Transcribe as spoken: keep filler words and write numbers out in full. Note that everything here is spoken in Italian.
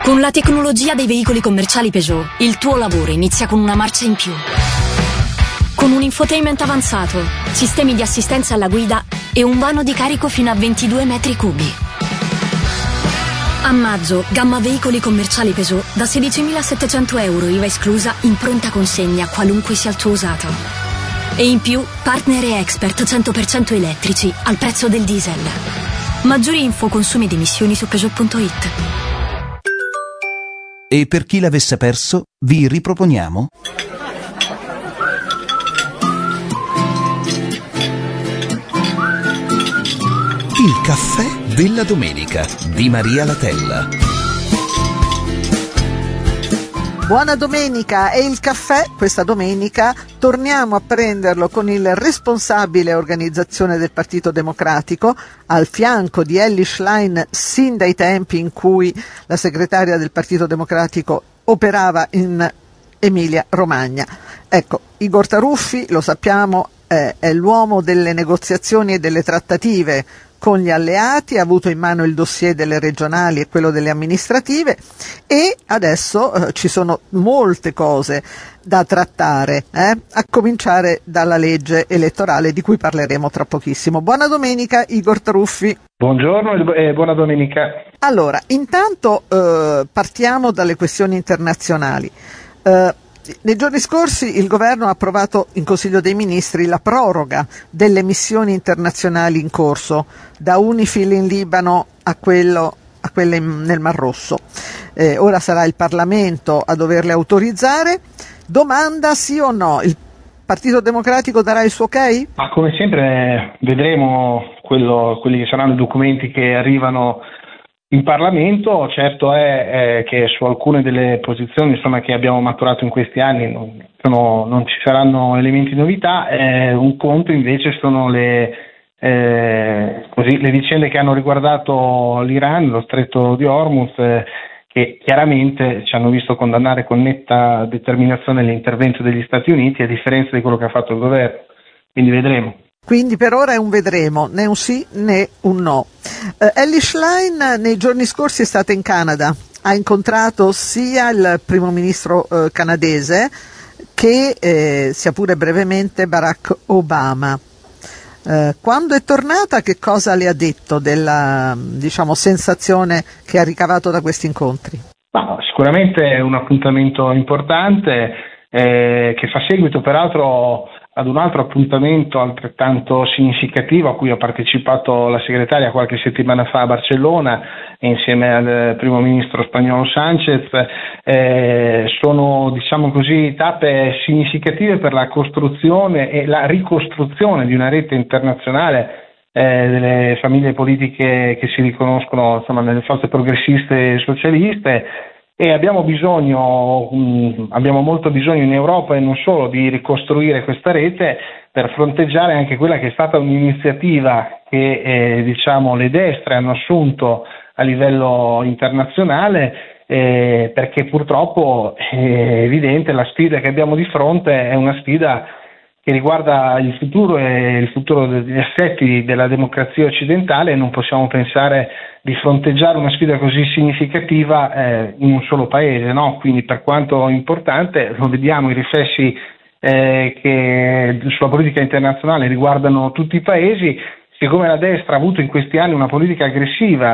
Con la tecnologia dei veicoli commerciali Peugeot, il tuo lavoro inizia con una marcia in più. Con un infotainment avanzato, sistemi di assistenza alla guida e un vano di carico fino a ventidue metri cubi. A maggio, gamma veicoli commerciali Peugeot da sedicimilasettecento euro I V A esclusa in pronta consegna, qualunque sia il tuo usato. E in più, partner e expert cento per cento elettrici al prezzo del diesel. Maggiori info, consumi ed emissioni su Peugeot punto it. E per chi l'avesse perso, vi riproponiamo il caffè della domenica di Maria Latella. Buona domenica, e il caffè questa domenica torniamo a prenderlo con il responsabile organizzazione del Partito Democratico, al fianco di Elly Schlein sin dai tempi in cui la segretaria del Partito Democratico operava in Emilia Romagna. Ecco, Igor Taruffi, lo sappiamo, eh, è l'uomo delle negoziazioni e delle trattative con gli alleati, ha avuto in mano il dossier delle regionali e quello delle amministrative, e adesso eh, ci sono molte cose da trattare, eh? a cominciare dalla legge elettorale di cui parleremo tra pochissimo. Buona domenica, Igor Taruffi. Buongiorno e buona domenica. Allora, intanto eh, partiamo dalle questioni internazionali. Eh, Nei giorni scorsi il governo ha approvato in Consiglio dei Ministri la proroga delle missioni internazionali in corso, da UNIFIL in Libano a, quello, a quelle in, nel Mar Rosso. Eh, ora sarà il Parlamento a doverle autorizzare. Domanda: sì o no? Il Partito Democratico darà il suo ok? Ma come sempre vedremo quello, quelli che saranno i documenti che arrivano in Parlamento. Certo è, è che su alcune delle posizioni insomma, che abbiamo maturato in questi anni non, sono, non ci saranno elementi di novità. Eh, un conto invece sono le, eh, così, le vicende che hanno riguardato l'Iran, lo stretto di Hormuz, eh, che chiaramente ci hanno visto condannare con netta determinazione l'intervento degli Stati Uniti, a differenza di quello che ha fatto il governo. Quindi vedremo. Quindi per ora è un vedremo, né un sì né un no. Uh, Elly Schlein nei giorni scorsi è stata in Canada, ha incontrato sia il primo ministro uh, canadese che, eh, sia pure brevemente, Barack Obama. Uh, quando è tornata, che cosa le ha detto della, diciamo, sensazione che ha ricavato da questi incontri? No, sicuramente è un appuntamento importante eh, che fa seguito peraltro ad un altro appuntamento altrettanto significativo a cui ha partecipato la segretaria qualche settimana fa a Barcellona insieme al primo ministro spagnolo Sánchez. Eh, sono, diciamo così, tappe significative per la costruzione e la ricostruzione di una rete internazionale eh, delle famiglie politiche che si riconoscono insomma, nelle forze progressiste e socialiste. E abbiamo bisogno, mh, abbiamo molto bisogno in Europa e non solo di ricostruire questa rete per fronteggiare anche quella che è stata un'iniziativa che eh, diciamo le destre hanno assunto a livello internazionale, eh, perché purtroppo è evidente la sfida che abbiamo di fronte è una sfida che riguarda il futuro e il futuro degli assetti della democrazia occidentale, e non possiamo pensare di fronteggiare una sfida così significativa eh, in un solo paese, no? Quindi per quanto importante, lo vediamo, i riflessi eh, che sulla politica internazionale riguardano tutti i paesi. Siccome la destra ha avuto in questi anni una politica aggressiva